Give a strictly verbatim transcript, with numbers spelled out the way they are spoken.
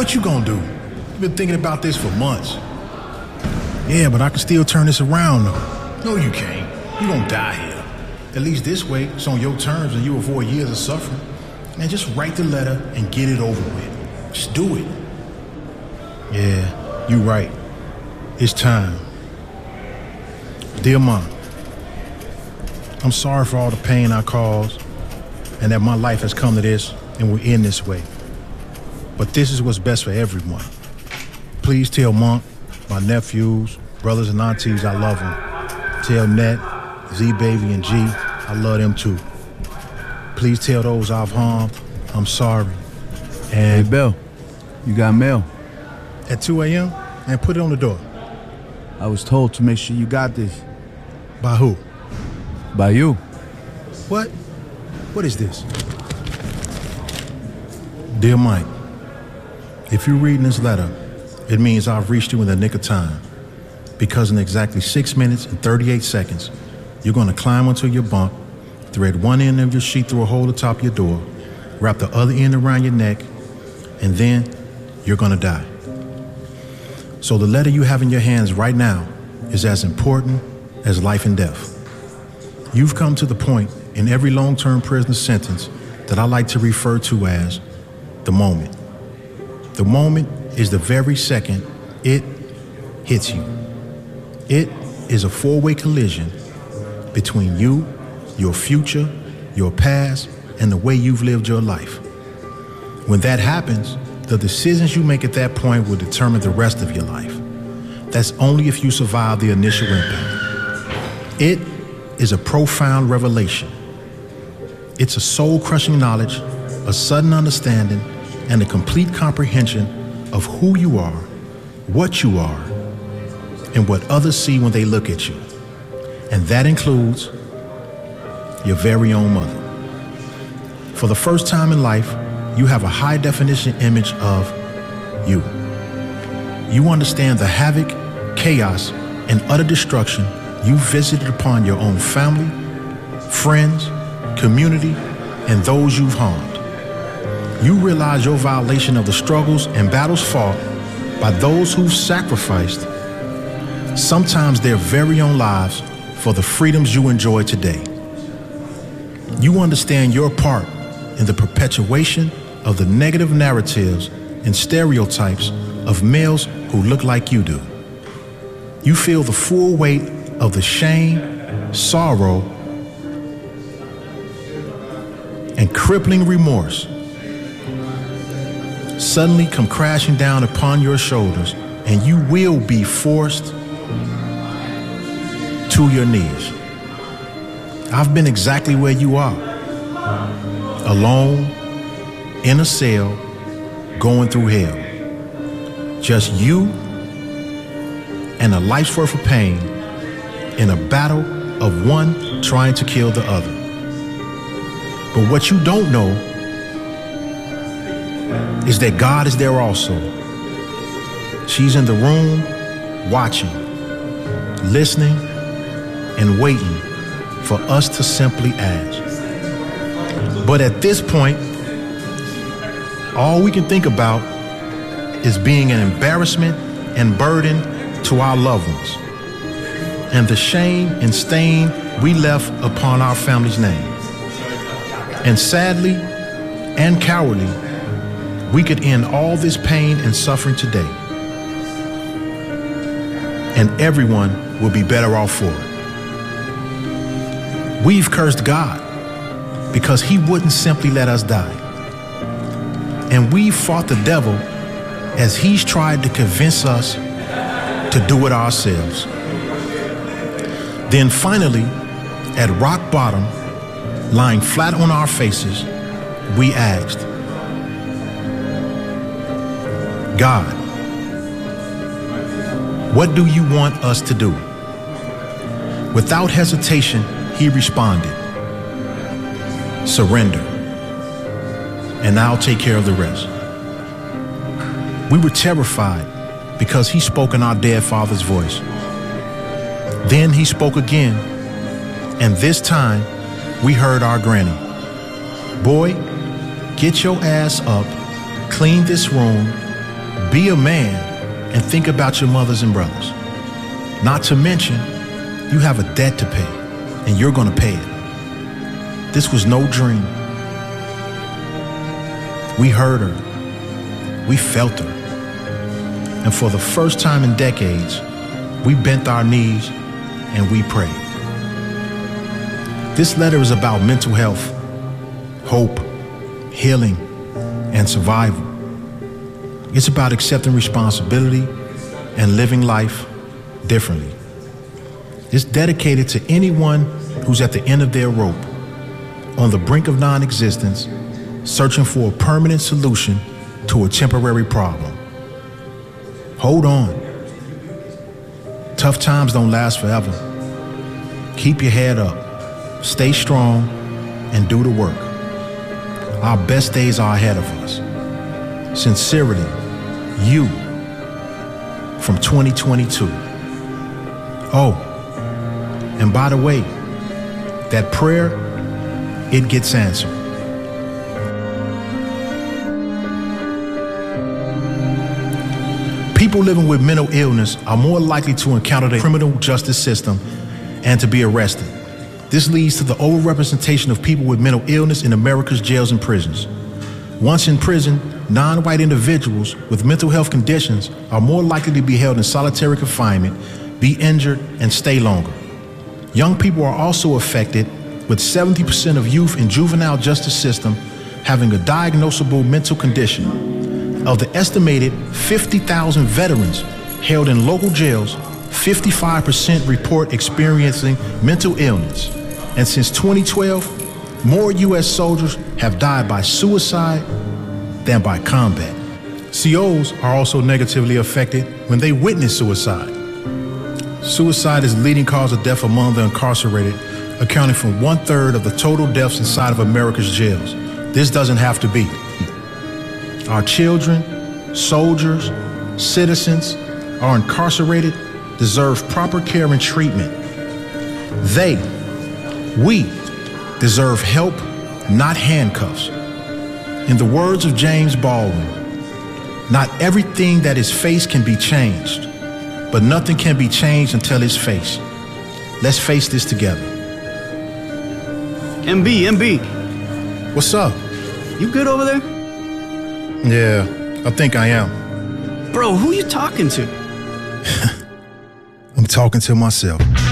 what you gonna do? You've been thinking about this for months. Yeah, but I can still turn this around, though. No, you can't. You're gonna die here. At least this way, it's on your terms and you avoid years of suffering. Man, just write the letter and get it over with. Just do it. Yeah, you're right. It's time. Dear Mom, I'm sorry for all the pain I caused and that my life has come to this and we're in this way. But this is what's best for everyone. Please tell Monk, my nephews, brothers and aunties I love them. Tell Net, Z-Baby, and G I love them too. Please tell those I've harmed I'm sorry. And hey, Bill, you got mail. At two a m? And put it on the door. I was told to make sure you got this. By who? By you. What? What is this? Dear Mike, if you're reading this letter, it means I've reached you in the nick of time. Because in exactly six minutes and thirty-eight seconds, you're gonna climb onto your bunk, thread one end of your sheet through a hole atop your door, wrap the other end around your neck, and then you're gonna die. So the letter you have in your hands right now is as important as life and death. You've come to the point in every long-term prisoner sentence that I like to refer to as the moment. The moment is the very second it hits you. It is a four-way collision between you, your future, your past, and the way you've lived your life. When that happens, the decisions you make at that point will determine the rest of your life. That's only if you survive the initial impact. It is a profound revelation. It's a soul-crushing knowledge, a sudden understanding, and a complete comprehension of who you are, what you are, and what others see when they look at you. And that includes your very own mother. For the first time in life, you have a high-definition image of you. You understand the havoc, chaos, and utter destruction you visited upon your own family, friends, community, and those you've harmed. You realize your violation of the struggles and battles fought by those who've sacrificed, sometimes their very own lives, for the freedoms you enjoy today. You understand your part in the perpetuation of the negative narratives and stereotypes of males who look like you do. You feel the full weight of the shame, sorrow, and crippling remorse suddenly come crashing down upon your shoulders, and you will be forced to your knees. I've been exactly where you are, alone, in a cell, going through hell. Just you and a life's worth of pain in a battle of one trying to kill the other. But what you don't know is that God is there also. She's in the room, watching, listening, and waiting for us to simply ask. But at this point, all we can think about is being an embarrassment and burden to our loved ones, and the shame and stain we left upon our family's name. And sadly and cowardly, we could end all this pain and suffering today, and everyone will be better off for it. We've cursed God because he wouldn't simply let us die. And we've fought the devil as he's tried to convince us to do it ourselves. Then finally, at rock bottom, lying flat on our faces, we asked, God, what do you want us to do? Without hesitation, he responded, surrender, and I'll take care of the rest. We were terrified because he spoke in our dead father's voice. Then he spoke again, and this time we heard our granny. Boy, get your ass up, clean this room, Be a man and think about your mothers and brothers. Not to mention, you have a debt to pay, and you're gonna pay it. This was no dream. We heard her. We felt her. And for the first time in decades, we bent our knees and we prayed. This letter is about mental health, hope, healing, and survival. It's about accepting responsibility and living life differently. It's dedicated to anyone who's at the end of their rope, on the brink of non-existence, searching for a permanent solution to a temporary problem. Hold on. Tough times don't last forever. Keep your head up, stay strong, and do the work. Our best days are ahead of us. Sincerely, you from twenty twenty-two. Oh, and by the way, that prayer, it gets answered. People living with mental illness are more likely to encounter the criminal justice system and to be arrested. This leads to the overrepresentation of people with mental illness in America's jails and prisons. Once in prison, non-white individuals with mental health conditions are more likely to be held in solitary confinement, be injured, and stay longer. Young people are also affected, with seventy percent of youth in juvenile justice system having a diagnosable mental condition. Of the estimated fifty thousand veterans held in local jails, fifty-five percent report experiencing mental illness. And since twenty twelve, more U S soldiers have died by suicide than by combat. C Os are also negatively affected when they witness suicide. Suicide is the leading cause of death among the incarcerated, accounting for one-third of the total deaths inside of America's jails. This doesn't have to be. Our children, soldiers, citizens are incarcerated, deserve proper care and treatment. They, we, deserve help, not handcuffs. In the words of James Baldwin, not everything that is faced can be changed, but nothing can be changed until it's faced. Let's face this together. M B, M B. What's up? You good over there? Yeah, I think I am. Bro, who you talking to? I'm talking to myself.